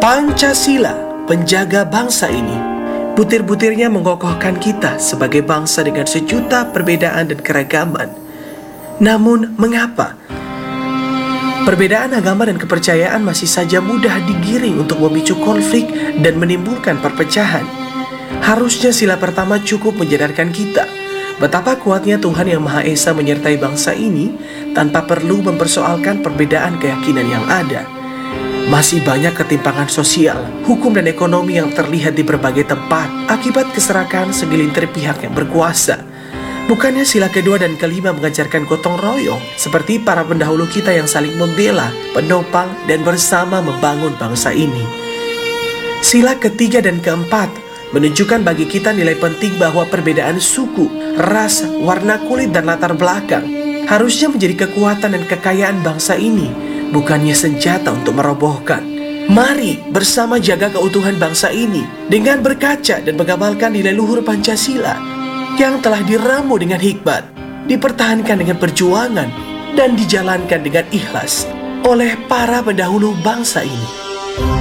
Pancasila, penjaga bangsa ini. Butir-butirnya mengokohkan kita sebagai bangsa dengan sejuta perbedaan dan keragaman. Namun, mengapa? Perbedaan agama dan kepercayaan masih saja mudah digiring untuk memicu konflik dan menimbulkan perpecahan. Harusnya sila pertama cukup menyadarkan kita betapa kuatnya Tuhan Yang Maha Esa menyertai bangsa ini tanpa perlu mempersoalkan perbedaan keyakinan yang ada. Masih banyak ketimpangan sosial, hukum dan ekonomi yang terlihat di berbagai tempat akibat keserakahan segelintir pihak yang berkuasa. Bukannya sila kedua dan kelima mengajarkan gotong royong seperti para pendahulu kita yang saling membela, penopang, dan bersama membangun bangsa ini. Sila ketiga dan keempat menunjukkan bagi kita nilai penting bahwa perbedaan suku, ras, warna kulit, dan latar belakang harusnya menjadi kekuatan dan kekayaan bangsa ini, bukannya senjata untuk merobohkan. Mari bersama jaga keutuhan bangsa ini dengan berkaca dan mengamalkan nilai luhur Pancasila yang telah diramu dengan hikmat, dipertahankan dengan perjuangan, dan dijalankan dengan ikhlas oleh para pendahulu bangsa ini.